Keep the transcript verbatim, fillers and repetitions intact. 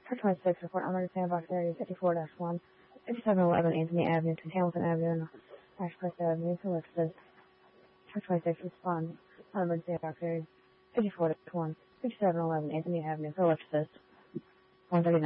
Truck twenty-six, report on emergency sandbox area fifty-four dash one, fifty-seven eleven Anthony Avenue to Hamilton Avenue and Ashcrest Avenue to Lexus. Truck twenty-six, respond on emergency sandbox area fifty-four dash one, fifty-seven eleven Anthony Avenue to Lexus. one thirty-nine.